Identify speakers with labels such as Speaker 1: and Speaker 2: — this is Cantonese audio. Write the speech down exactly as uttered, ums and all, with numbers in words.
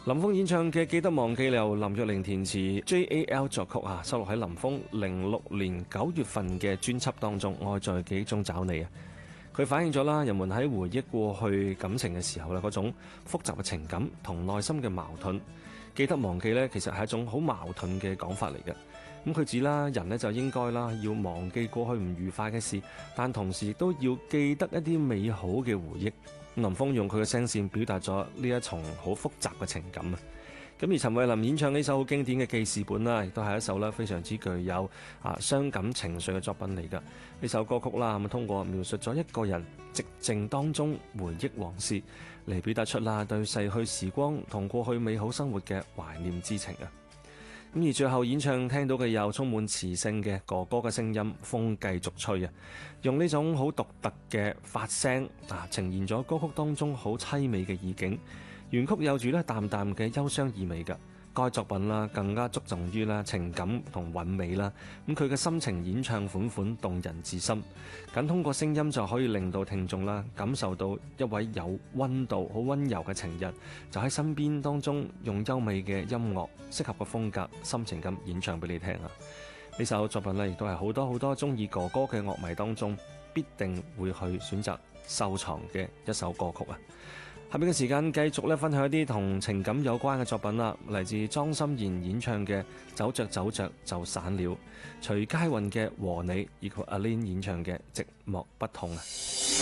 Speaker 1: 林峰演唱嘅《記得忘記》由林若寧填詞，J A L 作曲啊，收錄喺林峰零六年九月份嘅專輯當中，《愛在記憶中找你》啊。佢反映咗啦，人們喺回憶過去感情嘅時候咧，嗰種複雜嘅情感同內心嘅矛盾。記得忘記呢，其實係一種好矛盾嘅講法嚟嘅。咁佢指啦，人呢就應該啦，要忘記過去唔愉快嘅事，但同時亦都要記得一啲美好嘅回憶。林峰用佢嘅聲線表達咗呢一重好複雜嘅情感啊！咁而陳慧琳演唱呢首好經典嘅記事本啦，亦都係一首咧非常之具有啊傷感情緒嘅作品嚟㗎。呢首歌曲啦，咁通過描述咗一個人寂靜當中回憶往事，嚟表達出啦對逝去時光同過去美好生活嘅懷念之情啊！咁而最後演唱聽到嘅又充滿磁性嘅哥哥嘅聲音，風繼續吹啊！用呢種好獨特嘅發聲啊，呈現咗歌曲當中好凄美嘅意境。原曲有住咧淡淡嘅憂傷意味㗎。該作品啦更加側重於啦情感同韻味啦。咁佢嘅深情演唱款款動人至深，僅通過聲音就可以令到聽眾啦感受到一位有溫度、好溫柔嘅情人就喺身邊當中，用優美嘅音樂、適合嘅風格、深情咁演唱俾你聽啊！呢首作品咧亦都係好多好多中意哥哥嘅樂迷當中必定會去選擇收藏嘅一首歌曲啊！下面嘅時間繼續咧分享一啲同情感有關嘅作品啦，嚟自莊心妍演唱嘅《走着走着就散了》，徐佳韻嘅《和你》，以及阿 Lin 演唱嘅《寂寞不痛》啊。